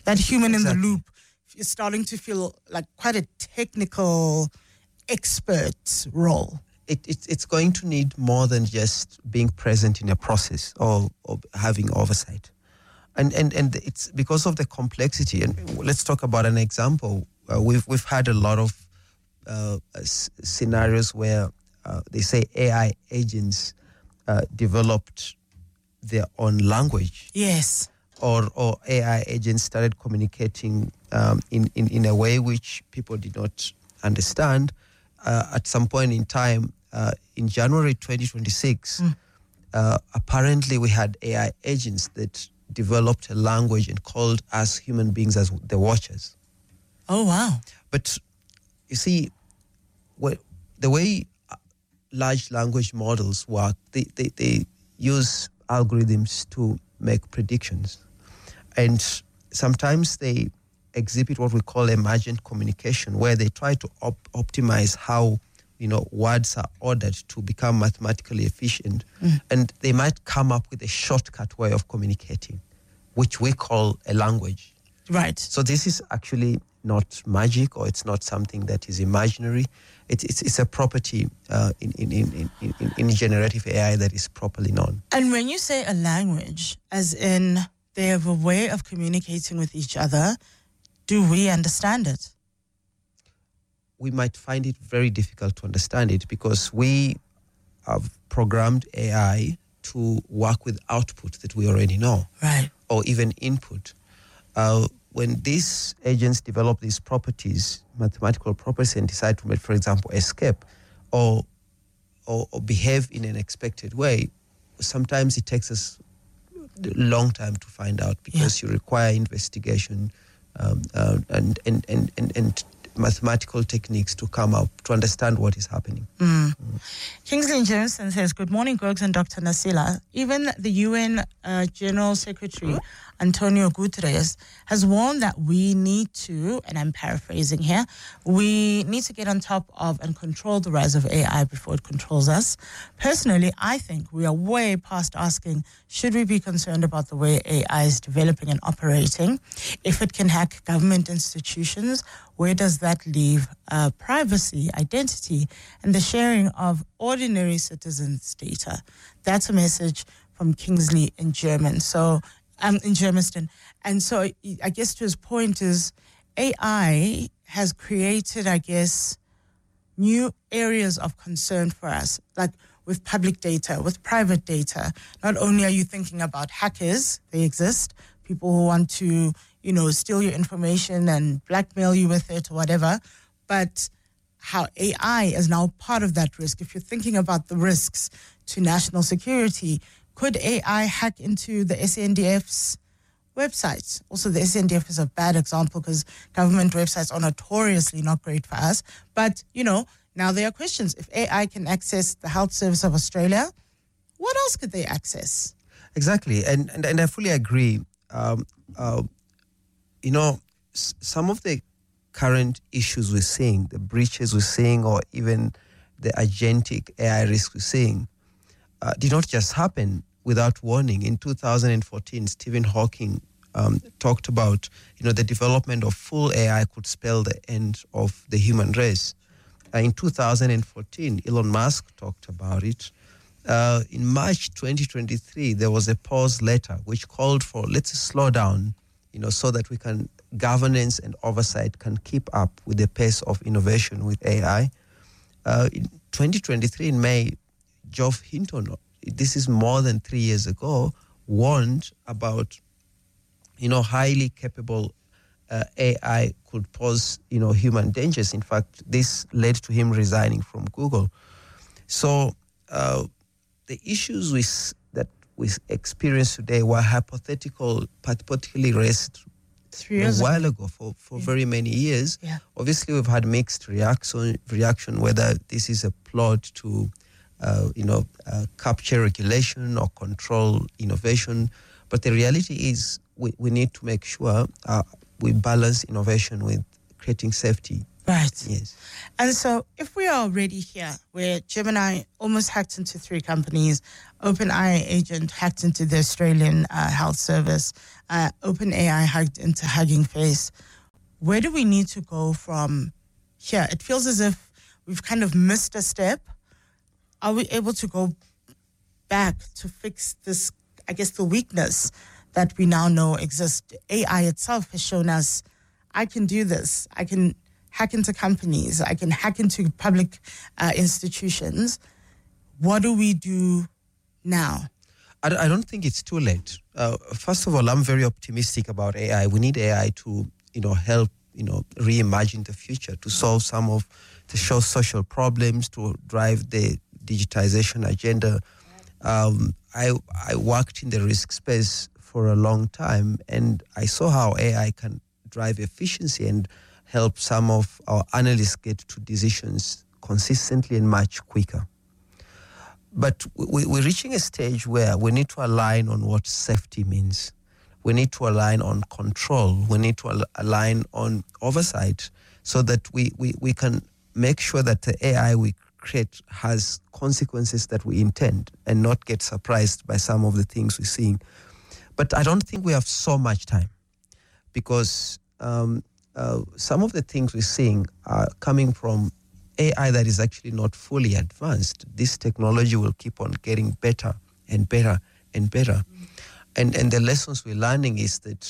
That human in the loop is starting to feel like quite a technical expert role. It's going to need more than just being present in a process or having oversight. And it's because of the complexity. And let's talk about an example. We've had a lot of scenarios where they say AI agents developed their own language. Yes. Or AI agents started communicating in a way which people did not understand. At some point in time, in January 2026, apparently we had AI agents that developed a language and called us human beings as the watchers. Oh, wow. But you see, the way large language models work, they use algorithms to make predictions. And sometimes they exhibit what we call emergent communication, where they try to optimize how words are ordered to become mathematically efficient. And they might come up with a shortcut way of communicating, which we call a language. Right. So this is actually not magic, or it's not something that is imaginary. It's a property in generative AI that is properly known. And when you say a language, as in they have a way of communicating with each other, do we understand it? We might find it very difficult to understand it because we have programmed AI to work with output that we already know. Right. Or even input. When these agents develop these properties, mathematical properties, and decide to make, for example, escape or behave in an expected way, sometimes it takes us a long time to find out because you require investigation and mathematical techniques to come up to understand what is happening. Kingsley Jameson says, good morning, Gogs and Dr. Nasila. Even the UN General Secretary, Antonio Guterres, has warned that we need to, and I'm paraphrasing here, we need to get on top of and control the rise of AI before it controls us. Personally, I think we are way past asking, should we be concerned about the way AI is developing and operating? If it can hack government institutions, where does that leave privacy, identity, and the sharing of ordinary citizens' data? That's a message from Kingsley in German. So, in Germiston. And so I guess to his point is AI has created, I guess, new areas of concern for us, like with public data, with private data. Not only are you thinking about hackers, they exist, people who want to, steal your information and blackmail you with it or whatever, but how AI is now part of that risk. If you're thinking about the risks to national security, could AI hack into the SANDF's websites? Also, the SANDF is a bad example because government websites are notoriously not great for us. But, now there are questions. If AI can access the Health Service of Australia, what else could they access? Exactly. And I fully agree. Some of the current issues we're seeing, the breaches we're seeing, or even the agentic AI risk we're seeing, did not just happen without warning. In 2014, Stephen Hawking talked about, the development of full AI could spell the end of the human race. In 2014, Elon Musk talked about it. In March 2023, there was a pause letter which called for, let's slow down, so that we can, governance and oversight can keep up with the pace of innovation with AI. In 2023, in May, Geoff Hinton, this is more than 3 years ago, warned about, highly capable AI could pose, human dangers. In fact, this led to him resigning from Google. So the issues that we experience today were hypothetically raised 3 years a while ago for very many years. Yeah. Obviously, we've had mixed reaction whether this is a plot to capture regulation or control innovation. But the reality is we need to make sure we balance innovation with creating safety Right. Yes. And so if we are already here, where Gemini almost hacked into 3 companies, OpenAI agent hacked into the Australian Health Service, OpenAI hacked into Hugging Face, where do we need to go from here? It feels as if we've kind of missed a step. Are we able to go back to fix this, I guess, the weakness that we now know exists? AI itself has shown us, I can do this. I can hack into companies. I can hack into public institutions. What do we do now? I don't think it's too late. First of all, I'm very optimistic about AI. We need AI to, help, reimagine the future, to solve to show social problems, to drive the digitization agenda. I worked in the risk space for a long time, and I saw how AI can drive efficiency and help some of our analysts get to decisions consistently and much quicker. But we're reaching a stage where we need to align on what safety means. We need to align on control. We need to align on oversight so that we can make sure that the AI we create has consequences that we intend and not get surprised by some of the things we're seeing. But I don't think we have so much time because some of the things we're seeing are coming from AI that is actually not fully advanced. This technology will keep on getting better and better and better. And the lessons we're learning is that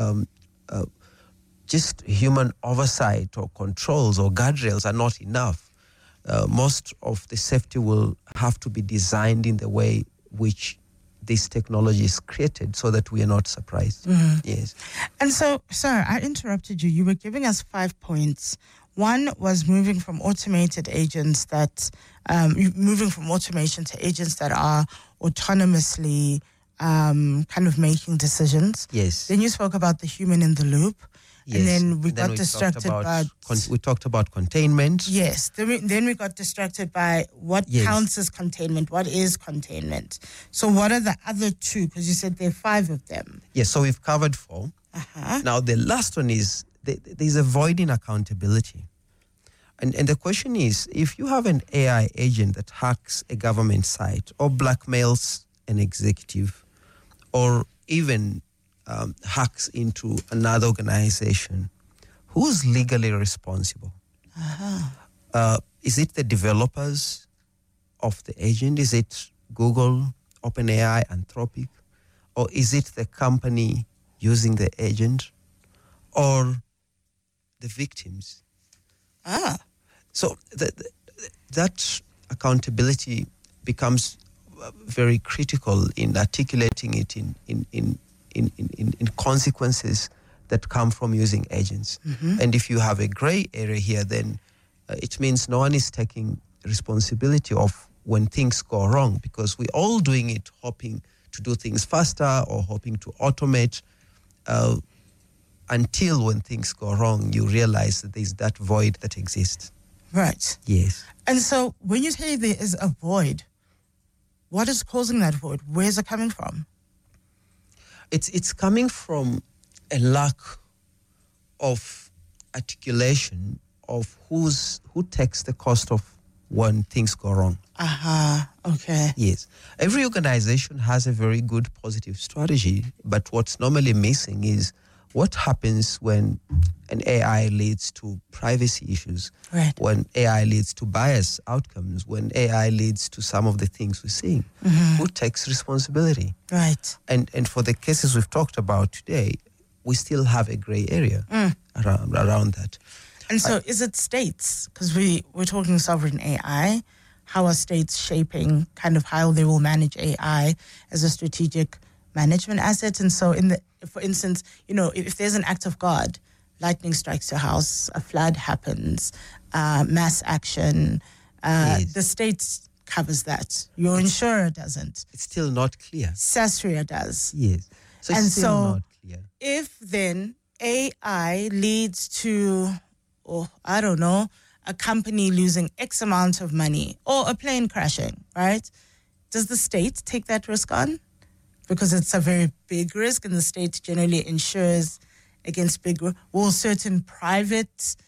just human oversight or controls or guardrails are not enough. Most of the safety will have to be designed in the way which this technology is created so that we are not surprised. Mm-hmm. Yes. And so, sir, I interrupted you. You were giving us 5 points. One was moving from automated agents moving from automation to agents that are autonomously kind of making decisions. Yes. Then you spoke about the human in the loop. Yes. And then we got distracted by... We talked about containment. Yes. Then we got distracted by what counts as containment, what is containment. So what are the other 2? Because you said there are 5 of them. Yes, so we've covered 4. Uh-huh. Now the last one is there's avoiding accountability. And the question is, if you have an AI agent that hacks a government site or blackmails an executive or even hacks into another organization, who's legally responsible? Uh-huh. Is it the developers of the agent? Is it Google, OpenAI, Anthropic? Or is it the company using the agent? Or the victims? So that accountability becomes very critical in articulating it in consequences that come from using agents. Mm-hmm. And if you have a gray area here, then it means no one is taking responsibility of when things go wrong, because we're all doing it hoping to do things faster or hoping to automate until when things go wrong, you realize that there's that void that exists. Right. Yes. And so when you say there is a void, what is causing that void? Where is it coming from? It's coming from a lack of articulation of who takes the cost of when things go wrong. Okay. Yes. Every organization has a very good positive strategy, but what's normally missing is what happens when an AI leads to privacy issues, right, when AI leads to bias outcomes, when AI leads to some of the things we're seeing. Mm-hmm. Who takes responsibility? Right. And for the cases we've talked about today, we still have a gray area around that. And so is it states? Because we're talking sovereign AI. How are states shaping kind of how they will manage AI as a strategic management asset? And so for instance, if there's an act of God, lightning strikes your house, a flood happens, mass action, yes, the state covers that. Your insurer doesn't. It's still not clear. Sasria does. Yes. So it's still not clear. If then AI leads to, I don't know, a company losing X amount of money or a plane crashing, right? Does the state take that risk on? Because it's a very big risk and the state generally insures against big risk. Will certain private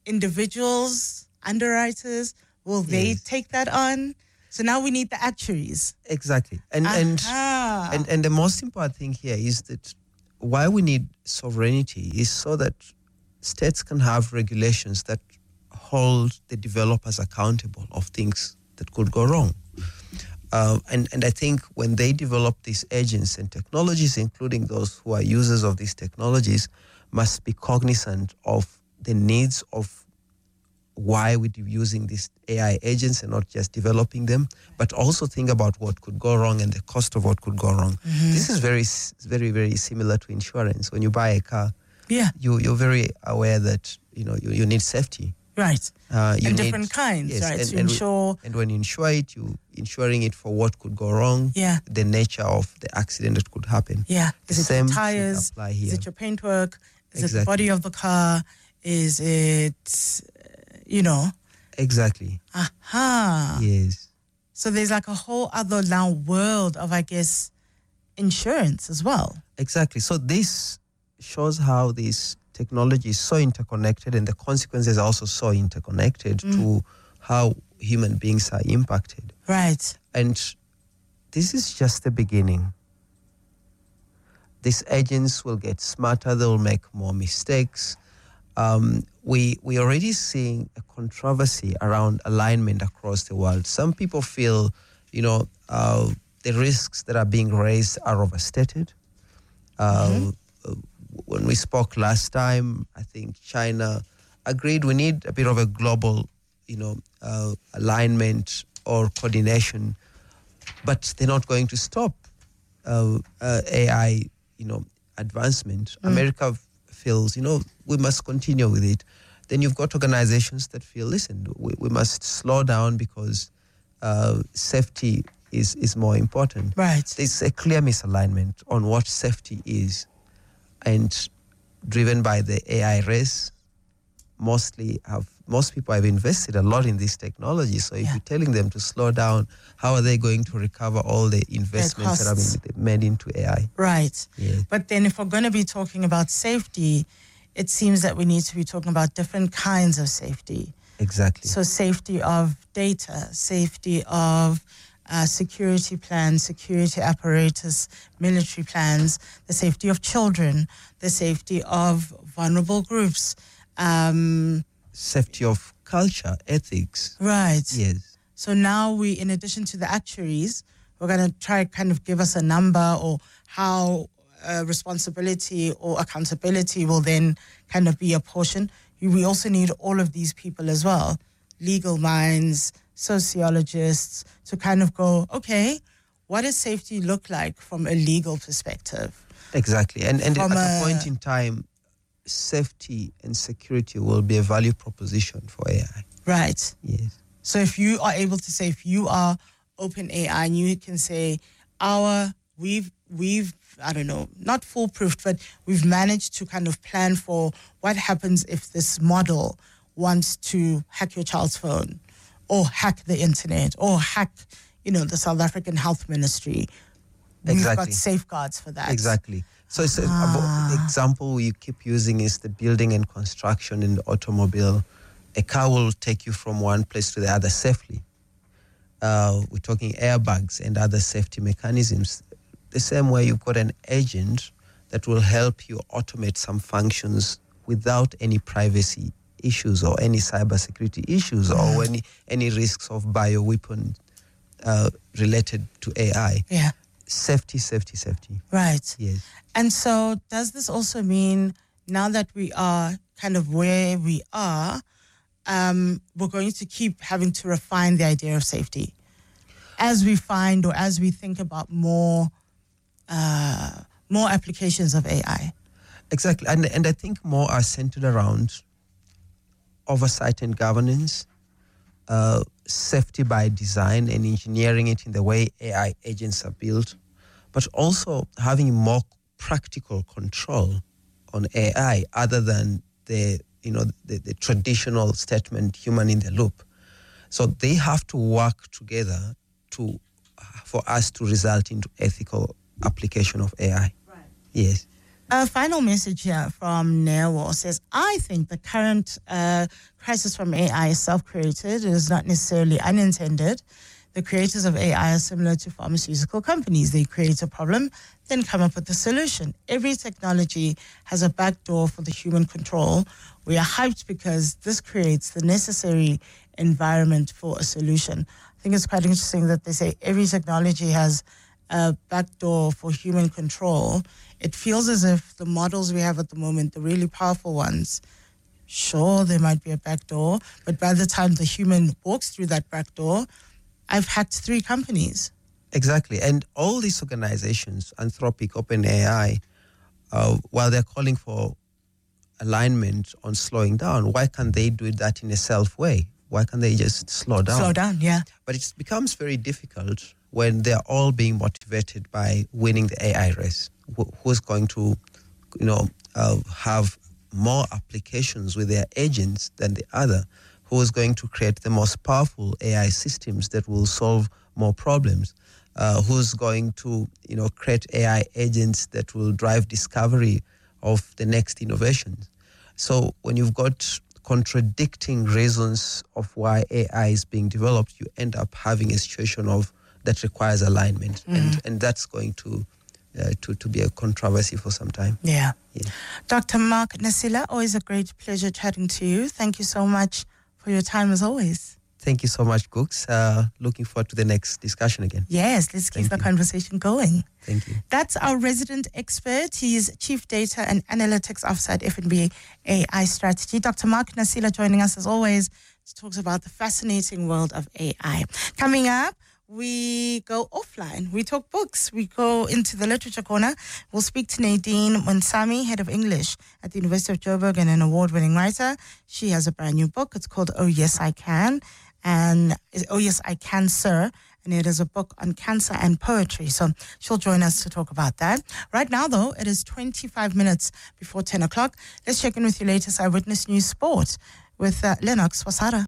individuals, underwriters, will they take that on? So now we need the actuaries. Exactly. And the most important thing here is that why we need sovereignty is so that states can have regulations that hold the developers accountable of things that could go wrong. And I think when they develop these agents and technologies, including those who are users of these technologies, must be cognizant of the needs of why we're using these AI agents and not just developing them, but also think about what could go wrong and the cost of what could go wrong. This is very, very, very similar to insurance. When you buy a car, you're very aware that you need safety. Right. And different kinds, right? And when you insure it, you're insuring it for what could go wrong, the nature of the accident that could happen. Yeah. The is it your tires? Is it your paintwork? Is it the body of the car? Is it, Exactly. Aha. Yes. So there's like a whole other now world of, I guess, insurance as well. Exactly. So this shows how this technology is so interconnected, and the consequences are also so interconnected to how human beings are impacted. Right. And this is just the beginning. These agents will get smarter, they'll make more mistakes. We already seeing a controversy around alignment across the world. Some people feel, the risks that are being raised are overstated. When we spoke last time, I think China agreed we need a bit of a global, alignment or coordination, but they're not going to stop AI, advancement. America feels, we must continue with it. Then you've got organizations that feel, listen, we must slow down because safety is more important. Right. There's a clear misalignment on what safety is. And driven by the AI race, most people have invested a lot in this technology. So if you're telling them to slow down, how are they going to recover all the investments that have been made into AI? Right. Yeah. But then if we're going to be talking about safety, it seems that we need to be talking about different kinds of safety. Exactly. So safety of data, safety of security plans, security apparatus, military plans, the safety of children, the safety of vulnerable groups. Safety of culture, ethics. Right. Yes. So now we, in addition to the actuaries, we're going to try kind of give us a number or how responsibility or accountability will then kind of be apportioned. We also need all of these people as well, legal minds, sociologists, to kind of go, okay, what does safety look like from a legal perspective? Exactly. And at a point in time, safety and security will be a value proposition for AI. Right. Yes. So if you are able to say, if you are OpenAI and you can say, we've I don't know, not foolproof, but we've managed to kind of plan for what happens if this model wants to hack your child's phone or hack the internet or hack, the South African Health Ministry. Exactly. We've got safeguards for that. Exactly. So it's the example you keep using is the building and construction in the automobile. A car will take you from one place to the other safely. We're talking airbags and other safety mechanisms. The same way you've got an agent that will help you automate some functions without any privacy issues or any cybersecurity issues or any risks of bioweapon related to AI. Yeah. Safety. Right. Yes. And so does this also mean now that we are kind of where we are, we're going to keep having to refine the idea of safety as we find or as we think about more applications of AI? Exactly. And I think more are centered around oversight and governance, safety by design and engineering it in the way AI agents are built, but also having more practical control on AI other than the traditional statement human in the loop. So they have to work together for us to result into ethical application of AI. Right. Yes. A final message here from Nerwar says, I think the current crisis from AI is self-created. It is not necessarily unintended. The creators of AI are similar to pharmaceutical companies. They create a problem, then come up with a solution. Every technology has a backdoor for the human control. We are hyped because this creates the necessary environment for a solution. I think it's quite interesting that they say every technology has a backdoor for human control. It feels as if the models we have at the moment, the really powerful ones, sure, there might be a backdoor, but by the time the human walks through that backdoor, I've hacked 3 companies. Exactly. And all these organizations, Anthropic, OpenAI, while they're calling for alignment on slowing down, why can't they do that in a self way? Why can't they just slow down? Slow down, yeah. But it becomes very difficult when they're all being motivated by winning the AI race. Who's going to, have more applications with their agents than the other? Who is going to create the most powerful AI systems that will solve more problems? Who's going to, create AI agents that will drive discovery of the next innovations? So when you've got contradicting reasons of why AI is being developed, you end up having a situation that requires alignment, and that's going to be a controversy for some time. Yeah. Dr. Mark Nasila, always a great pleasure chatting to you. Thank you so much for your time as always. Thank you so much, Gooks. Looking forward to the next discussion again. Yes, let's keep the conversation going. Thank you. That's our resident expert. He's Chief Data and Analytics Officer at FNB AI Strategy. Dr. Mark Nasila joining us as always to talk about the fascinating world of AI. Coming up, we go offline. We talk books. We go into the literature corner. We'll speak to Nadine Monsami, head of English at the University of Joburg and an award-winning writer. She has a brand new book. It's called Oh Yes, I Can. And Oh Yes, I Can, Sir. And it is a book on cancer and poetry. So she'll join us to talk about that. Right now, though, it is 25 minutes before 10 o'clock. Let's check in with your latest Eyewitness News Sport with Lennox Wasara.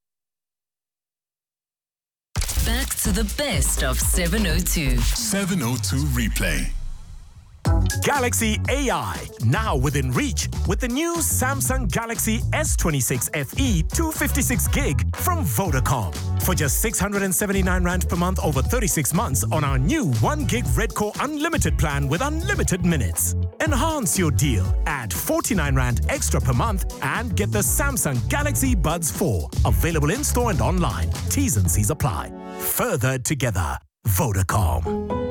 Back to the best of 702. 702 Replay. Galaxy AI, now within reach with the new Samsung Galaxy S26 FE 256 gig from Vodacom. For just 679 Rand per month over 36 months on our new 1 gig Redcore Unlimited plan with unlimited minutes. Enhance your deal. Add 49 Rand extra per month and get the Samsung Galaxy Buds 4. Available in store and online. T's and C's apply. Further together. Vodacom.